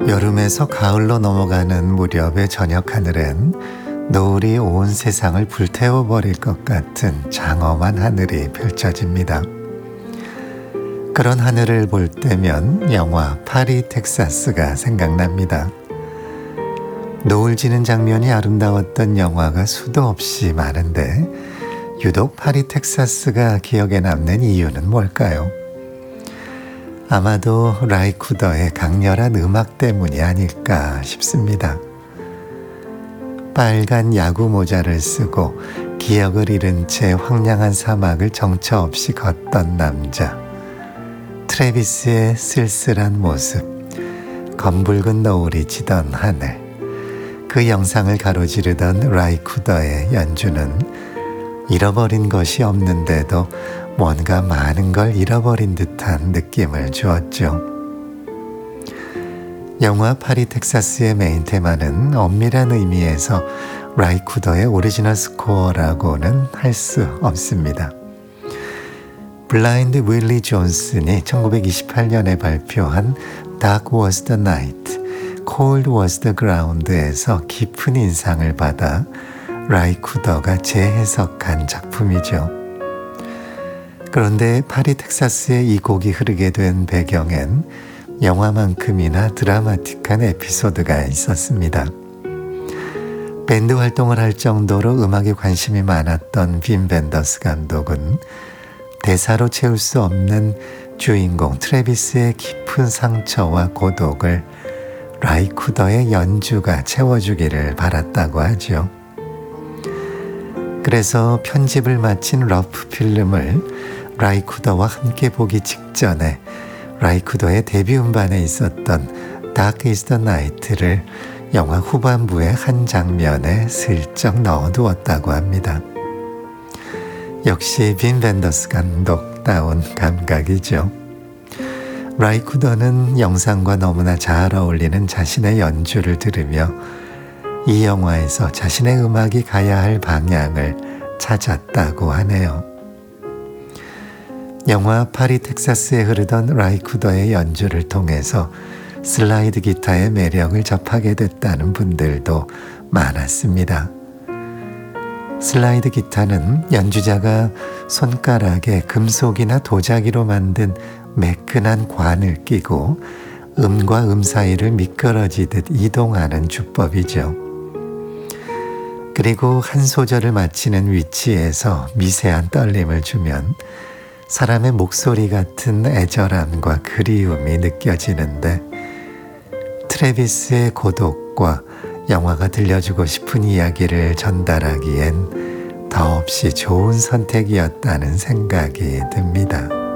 여름에서 가을로 넘어가는 무렵의 저녁 하늘엔 노을이 온 세상을 불태워버릴 것 같은 장엄한 하늘이 펼쳐집니다. 그런 하늘을 볼 때면 영화 파리 텍사스가 생각납니다. 노을 지는 장면이 아름다웠던 영화가 수도 없이 많은데 유독 파리 텍사스가 기억에 남는 이유는 뭘까요? 아마도 라이쿠더의 강렬한 음악 때문이 아닐까 싶습니다. 빨간 야구 모자를 쓰고 기억을 잃은 채 황량한 사막을 정처 없이 걷던 남자, 트래비스의 쓸쓸한 모습, 검붉은 노을이 지던 하늘, 그 영상을 가로지르던 라이쿠더의 연주는 잃어버린 것이 없는데도 뭔가 많은 걸 잃어버린 듯한 느낌을 주었죠. 영화 파리 텍사스의 메인 테마는 엄밀한 의미에서 라이쿠더의 오리지널 스코어라고는 할 수 없습니다. 블라인드 윌리 존슨이 1928년에 발표한 Dark was the night, Cold was the ground에서 깊은 인상을 받아 라이쿠더가 재해석한 작품이죠. 그런데 파리 텍사스의 이 곡이 흐르게 된 배경엔 영화만큼이나 드라마틱한 에피소드가 있었습니다. 밴드 활동을 할 정도로 음악에 관심이 많았던 빈 벤더스 감독은 대사로 채울 수 없는 주인공 트래비스의 깊은 상처와 고독을 라이쿠더의 연주가 채워주기를 바랐다고 하죠. 그래서 편집을 마친 러프 필름을 라이쿠더와 함께 보기 직전에 라이쿠더의 데뷔 음반에 있었던 Dark is the Night를 영화 후반부의 한 장면에 슬쩍 넣어두었다고 합니다. 역시 빈 벤더스 감독다운 감각이죠. 라이쿠더는 영상과 너무나 잘 어울리는 자신의 연주를 들으며 이 영화에서 자신의 음악이 가야 할 방향을 찾았다고 하네요. 영화 파리 텍사스에 흐르던 라이쿠더의 연주를 통해서 슬라이드 기타의 매력을 접하게 됐다는 분들도 많았습니다. 슬라이드 기타는 연주자가 손가락에 금속이나 도자기로 만든 매끈한 관을 끼고 음과 음 사이를 미끄러지듯 이동하는 주법이죠. 그리고 한 소절을 마치는 위치에서 미세한 떨림을 주면 사람의 목소리 같은 애절함과 그리움이 느껴지는데 트래비스의 고독과 영화가 들려주고 싶은 이야기를 전달하기엔 더없이 좋은 선택이었다는 생각이 듭니다.